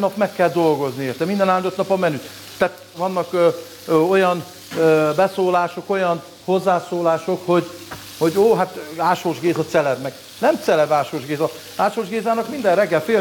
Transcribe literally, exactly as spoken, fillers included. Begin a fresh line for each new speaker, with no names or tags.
nap meg kell dolgozni érte, minden áldott nap a menüt. Tehát vannak ö, ö, olyan ö, beszólások, olyan hozzászólások, hogy, hogy ó, hát Ásós Géza celeb meg. Nem celeb Ásós Géza. Ásós Gézának minden reggel fél